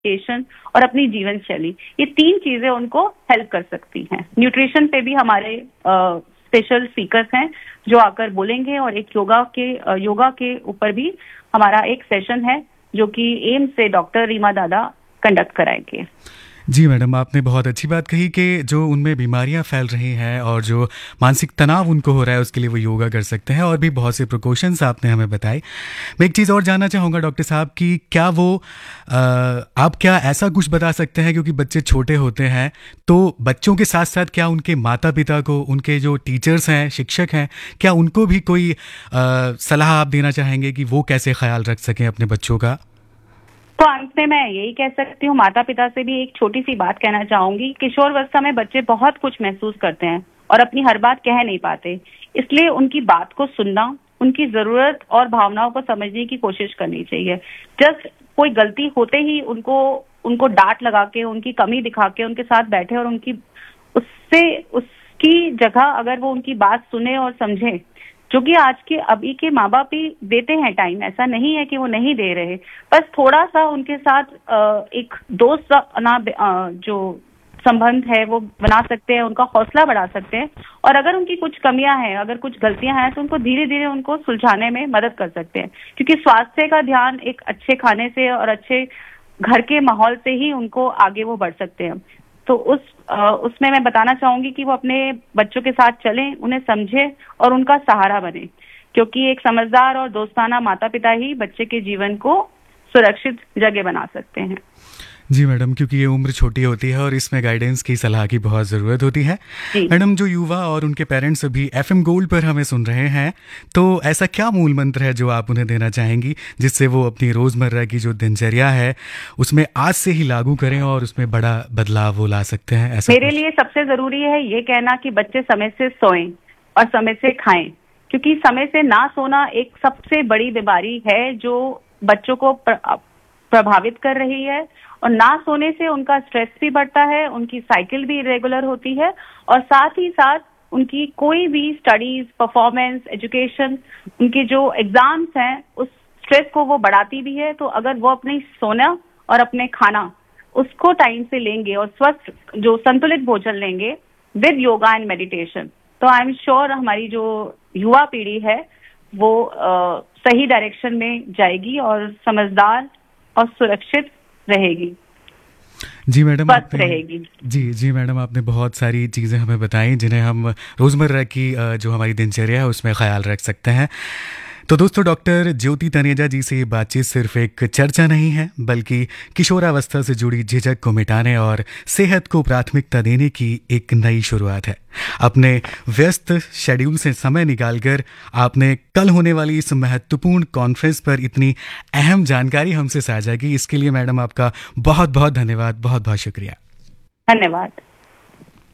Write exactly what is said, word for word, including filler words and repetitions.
Education और अपनी जीवन शैली, ये तीन चीजें उनको हेल्प कर सकती हैं। न्यूट्रिशन पे भी हमारे स्पेशल स्पीकर्स हैं जो आकर बोलेंगे, और एक योगा के uh, योगा के ऊपर भी हमारा एक सेशन है जो कि एम्स से डॉक्टर रीमा दादा कंडक्ट कराएंगे। जी मैडम, आपने बहुत अच्छी बात कही कि जो उनमें बीमारियां फैल रही हैं और जो मानसिक तनाव उनको हो रहा है उसके लिए वो योगा कर सकते हैं, और भी बहुत से प्रिकॉशंस आपने हमें बताए। मैं एक चीज़ और जानना चाहूँगा डॉक्टर साहब कि क्या वो आ, आप क्या ऐसा कुछ बता सकते हैं, क्योंकि बच्चे छोटे होते हैं तो बच्चों के साथ साथ क्या उनके माता पिता को, उनके जो टीचर्स हैं, शिक्षक हैं, क्या उनको भी कोई आ, सलाह आप देना चाहेंगे कि वो कैसे ख्याल रख सकें अपने बच्चों का? तो अंत में मैं यही कह सकती हूँ, माता पिता से भी एक छोटी सी बात कहना चाहूंगी। किशोरावस्था में बच्चे बहुत कुछ महसूस करते हैं और अपनी हर बात कह नहीं पाते, इसलिए उनकी बात को सुनना, उनकी जरूरत और भावनाओं को समझने की कोशिश करनी चाहिए। जस्ट कोई गलती होते ही उनको उनको डांट लगा के, उनकी कमी दिखा के उनके साथ बैठे और उनकी उससे उसकी जगह अगर वो उनकी बात सुने और समझे, जो कि आज के अभी के माँ बाप भी देते हैं टाइम, ऐसा नहीं है कि वो नहीं दे रहे, बस थोड़ा सा उनके साथ एक दोस्त ना जो संबंध है वो बना सकते हैं, उनका हौसला बढ़ा सकते हैं, और अगर उनकी कुछ कमियां हैं, अगर कुछ गलतियां हैं तो उनको धीरे धीरे उनको सुलझाने में मदद कर सकते हैं, क्योंकि स्वास्थ्य का ध्यान एक अच्छे खाने से और अच्छे घर के माहौल से ही उनको आगे वो बढ़ सकते हैं। तो उस उसमें मैं बताना चाहूंगी कि वो अपने बच्चों के साथ चलें, उन्हें समझे और उनका सहारा बने, क्योंकि एक समझदार और दोस्ताना माता पिता ही बच्चे के जीवन को सुरक्षित जगह बना सकते हैं। जी मैडम, क्योंकि ये उम्र छोटी होती है और इसमें गाइडेंस की, सलाह की बहुत ज़रूरत होती है। मैडम, जो युवा और उनके पेरेंट्स अभी एफएम गोल्ड पर हमें सुन रहे हैं, तो ऐसा क्या मूल मंत्र है जो आप उन्हें देना चाहेंगी जिससे वो अपनी रोज़मर्रा की जो दिनचर्या है उसमें आज से ही लागू करें और उसमें बड़ा बदलाव वो ला सकते हैं? ऐसा मेरे लिए सबसे ज़रूरी है ये कहना कि बच्चे समय से सोएं और समय से खाएं, क्योंकि समय से ना सोना एक सबसे बड़ी बीमारी है जो बच्चों को प्रभावित कर रही है, और ना सोने से उनका स्ट्रेस भी बढ़ता है, उनकी साइकिल भी इरेगुलर होती है, और साथ ही साथ उनकी कोई भी स्टडीज, परफॉर्मेंस, एजुकेशन, उनके जो एग्जाम्स हैं उस स्ट्रेस को वो बढ़ाती भी है। तो अगर वो अपने सोना और अपने खाना उसको टाइम से लेंगे और स्वस्थ जो संतुलित भोजन लेंगे विद योगा एंड मेडिटेशन, तो आई एम श्योर हमारी जो युवा पीढ़ी है वो आ, सही डायरेक्शन में जाएगी और समझदार और सुरक्षित रहेगी। जी मैडम, आपने रहेगी। जी जी मैडम, आपने बहुत सारी चीज़ें हमें बताई जिन्हें हम रोज़मर्रा की जो हमारी दिनचर्या है उसमें ख्याल रख सकते हैं। तो दोस्तों, डॉक्टर ज्योति तनेजा जी से ये बातचीत सिर्फ एक चर्चा नहीं है, बल्कि किशोरावस्था से जुड़ी झिझक को मिटाने और सेहत को प्राथमिकता देने की एक नई शुरुआत है। अपने व्यस्त शेड्यूल से समय निकालकर आपने कल होने वाली इस महत्वपूर्ण कॉन्फ्रेंस पर इतनी अहम जानकारी हमसे साझा की, इसके लिए मैडम आपका बहुत बहुत धन्यवाद, बहुत बहुत शुक्रिया। धन्यवाद।